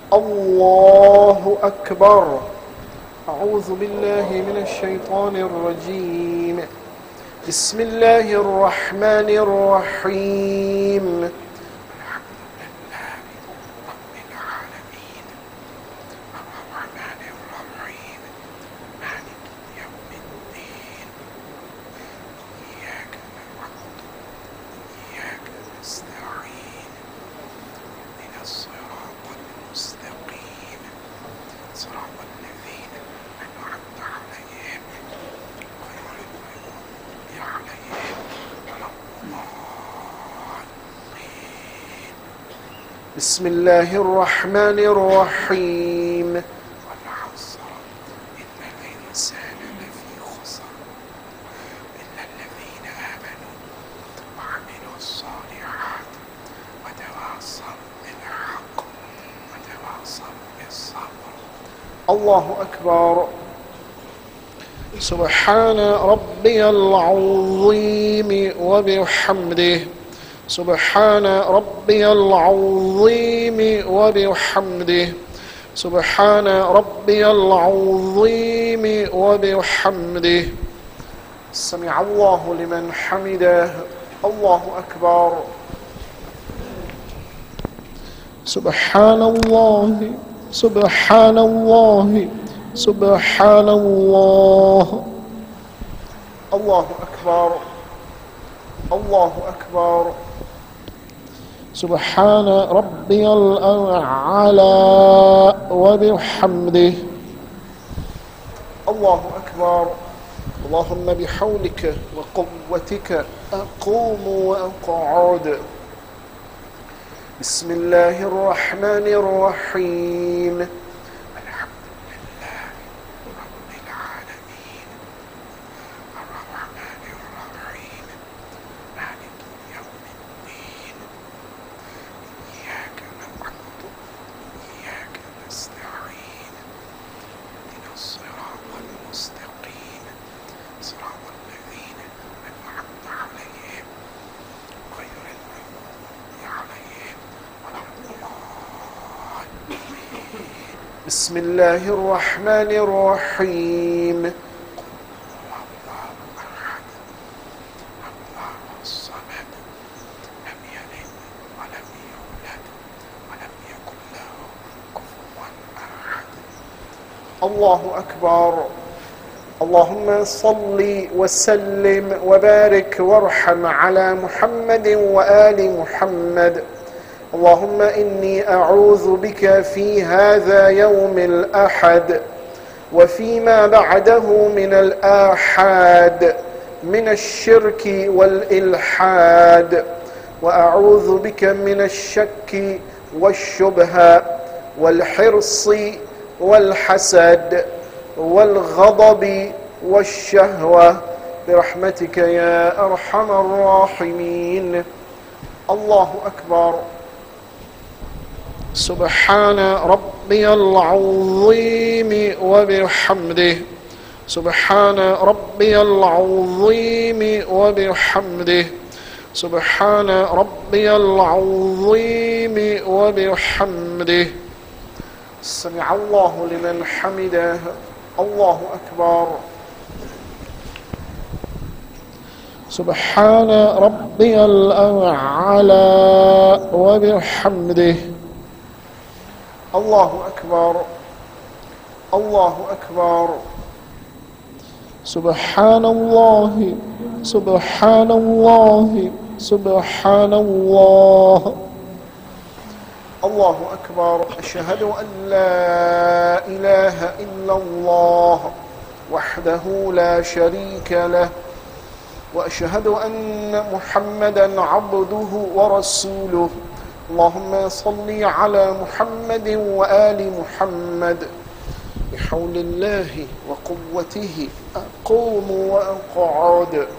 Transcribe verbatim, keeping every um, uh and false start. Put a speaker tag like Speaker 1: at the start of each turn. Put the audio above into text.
Speaker 1: الله أكبر. أعوذ بالله من الشيطان الرجيم. بسم الله الرحمن الرحيم. بسم الله الرحمن الرحيم. والعصر إن الإنسان لفي خسر إلا الذين آمنوا وعملوا الصالحات وتواصوا بالحق وتواصوا بالصبر. الله أكبر. سبحان ربي العظيم وبحمده. سبحان ربي العظيم وبحمده. سبحان ربي العظيم وبحمده. سمع الله لمن حمده. الله أكبر. سبحان الله سبحان الله سبحان الله. الله أكبر. الله أكبر. سبحان ربي الأعلى وبحمده. الله أكبر. اللهم بحولك وقوتك أقوم وأقعد. بسم الله الرحمن الرحيم. بسم الله الرحمن الرحيم. الله أكبر. اللهم صل وسلم وبارك وارحم على محمد وآل محمد. اللهم إني أعوذ بك في هذا يوم الأحد وفيما بعده من الآحاد من الشرك والإلحاد، وأعوذ بك من الشك والشبهة والحرص والحسد والغضب والشهوة برحمتك يا أرحم الراحمين. الله أكبر. سبحان ربي العظيم وبحمده. سبحان ربي العظيم وبحمده. سبحان ربي العظيم وبحمده. سمع الله لمن حمده. الله أكبر. سبحان ربي الأعلى وبحمده. الله أكبر. الله أكبر. سبحان الله سبحان الله سبحان الله. الله أكبر. أشهد أن لا إله إلا الله وحده لا شريك له، وأشهد أن محمدا عبده ورسوله. اللهم صل على محمد وآل محمد. بحول الله وقوته أقوم وأقعد.